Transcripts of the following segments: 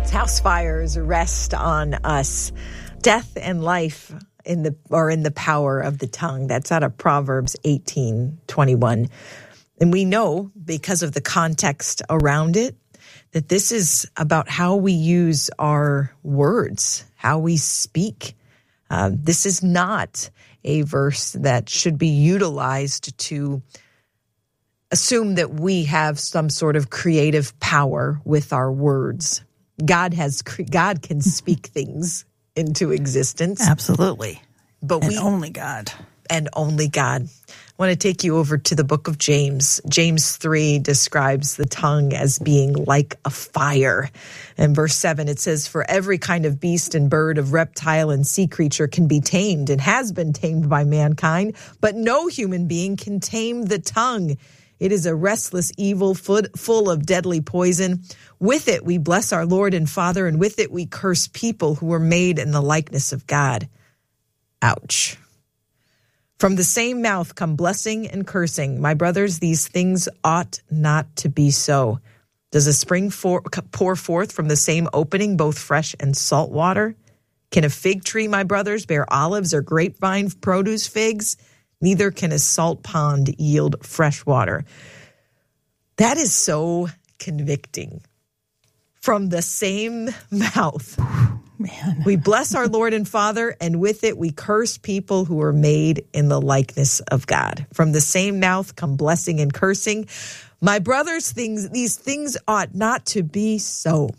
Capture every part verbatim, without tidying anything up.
House fires rest on us. Death and life in the are in the power of the tongue. That's out of Proverbs eighteen twenty-one. And we know, because of the context around it, that this is about how we use our words, how we speak. Uh, this is not a verse that should be utilized to assume that we have some sort of creative power with our words. God has God can speak things into existence. Absolutely. But and we only God. And only God. I want to take you over to the book of James. James three describes the tongue as being like a fire. In verse seven, it says, "For every kind of beast and bird, of reptile and sea creature can be tamed and has been tamed by mankind, but no human being can tame the tongue. It is a restless evil full of deadly poison. With it we bless our Lord and Father, and with it we curse people who were made in the likeness of God." Ouch. From the same mouth come blessing and cursing. My brothers, these things ought not to be so. Does a spring for, pour forth from the same opening both fresh and salt water? Can a fig tree, my brothers, bear olives, or grapevine produce figs? Neither can a salt pond yield fresh water. That is so convicting. From the same mouth. Man. We bless our Lord and Father, and with it we curse people who are made in the likeness of God. From the same mouth come blessing and cursing. My brothers, things these things ought not to be so.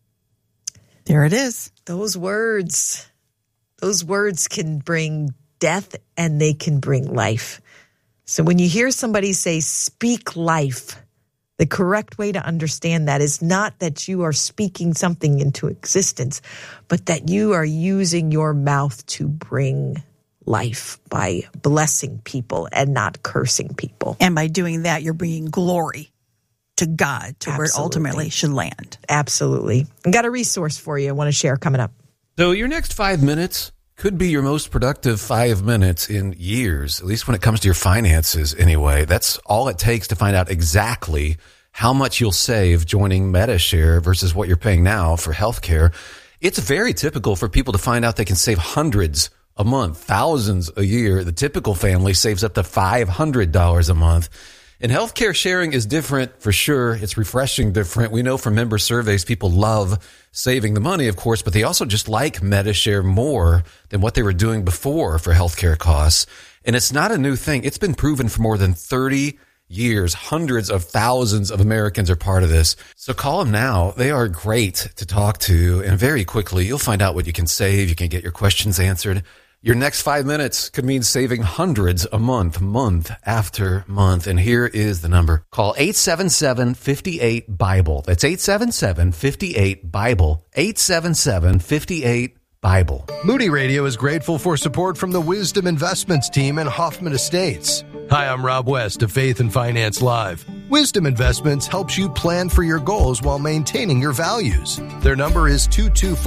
There it is. Those words, those words can bring death and they can bring life. So when you hear somebody say, speak life, the correct way to understand that is not that you are speaking something into existence, but that you are using your mouth to bring life by blessing people and not cursing people. And by doing that, you're bringing glory to God, to Absolutely. Where it ultimately should land. Absolutely. I got a resource for you I want to share coming up. So your next five minutes could be your most productive five minutes in years, at least when it comes to your finances anyway. That's all it takes to find out exactly how much you'll save joining Medi-Share versus what you're paying now for healthcare. It's very typical for people to find out they can save hundreds a month, thousands a year. The typical family saves up to five hundred dollars a month. And healthcare sharing is different for sure. It's refreshing different. We know from member surveys, people love saving the money, of course, but they also just like Medi-Share more than what they were doing before for healthcare costs. And it's not a new thing. It's been proven for more than thirty years. Hundreds of thousands of Americans are part of this. So call them now. They are great to talk to. And very quickly, you'll find out what you can save. You can get your questions answered. Your next five minutes could mean saving hundreds a month, month after month. And here is the number. Call eight seven seven, five eight, BIBLE. That's eight seven seven, five eight, BIBLE. eight seven seven, five eight, BIBLE. Moody Radio is grateful for support from the Wisdom Investments team and Hoffman Estates. Hi, I'm Rob West of Faith and Finance Live. Wisdom Investments helps you plan for your goals while maintaining your values. Their number is two two four